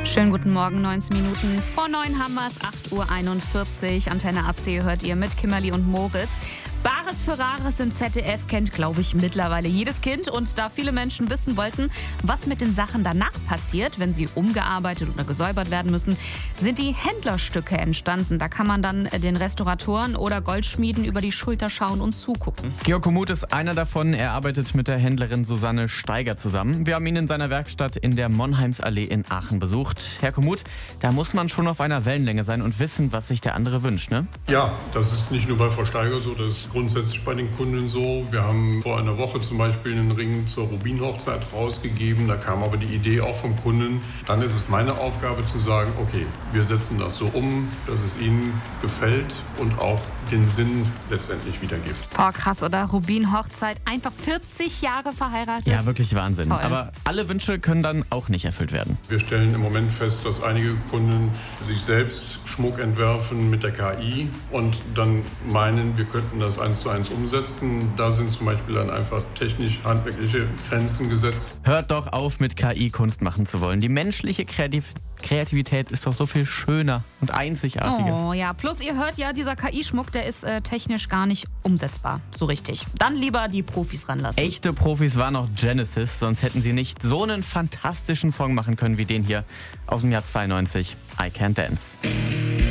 Schönen guten Morgen, 19 Minuten vor 9 haben wir es, 8:41 Uhr. Antenne AC hört ihr mit Kimberly und Moritz. Bares für Rares im ZDF kennt, glaube ich, mittlerweile jedes Kind. Und da viele Menschen wissen wollten, was mit den Sachen danach passiert, wenn sie umgearbeitet oder gesäubert werden müssen, sind die Händlerstücke entstanden. Da kann man dann den Restauratoren oder Goldschmieden über die Schulter schauen und zugucken. Georg Komuth ist einer davon. Er arbeitet mit der Händlerin Susanne Steiger zusammen. Wir haben ihn in seiner Werkstatt in der Monheimsallee in Aachen besucht. Herr Komuth, da muss man schon auf einer Wellenlänge sein und wissen, was sich der andere wünscht, ne? Ja, das ist nicht nur bei Frau Steiger so, das ist grundsätzlich bei den Kunden so. Wir haben vor einer Woche zum Beispiel einen Ring zur Rubin-Hochzeit rausgegeben. Da kam aber die Idee auch vom Kunden. Dann ist es meine Aufgabe zu sagen, okay, wir setzen das so um, dass es Ihnen gefällt und auch den Sinn letztendlich wiedergibt. Boah, krass, oder? Rubin-Hochzeit, einfach 40 Jahre verheiratet. Ja, wirklich Wahnsinn. Toll. Aber alle Wünsche können dann auch nicht erfüllt werden. Wir stellen im Moment fest, dass einige Kunden sich selbst Schmuck entwerfen mit der KI und dann meinen, wir könnten das 1:1 umsetzen. Da sind zum Beispiel dann einfach technisch-handwerkliche Grenzen gesetzt. Hört doch auf, mit KI Kunst machen zu wollen. Die menschliche Kreativität ist doch so viel schöner und einzigartiger. Oh ja, plus ihr hört ja, dieser KI-Schmuck, der ist technisch gar nicht umsetzbar, so richtig. Dann lieber die Profis ranlassen. Echte Profis waren auch Genesis, sonst hätten sie nicht so einen fantastischen Song machen können wie den hier aus dem Jahr 92, I Can't Dance.